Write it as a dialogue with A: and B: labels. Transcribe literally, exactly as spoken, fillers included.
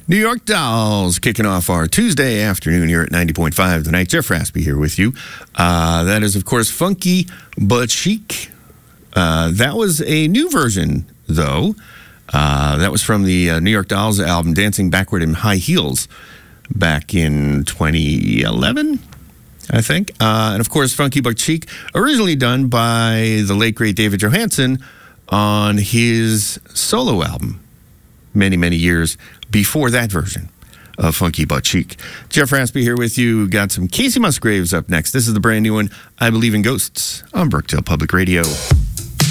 A: New York Dolls kicking off our Tuesday afternoon here at ninety point five tonight. Jeff Raspy here with you. Uh, that is, of course, Funky But Chic. Uh, that was a new version, though. Uh, that was from the uh, New York Dolls album Dancing Backward in High Heels back in twenty eleven, I think. Uh, and, of course, Funky But Chic, originally done by the late, great David Johansen on his solo album many, many years before that version of Funky But Chic. Jeff Raspy here with you. Got some Casey Musgraves up next. This is the brand new one, I Believe in Ghosts, on Brookdale Public Radio.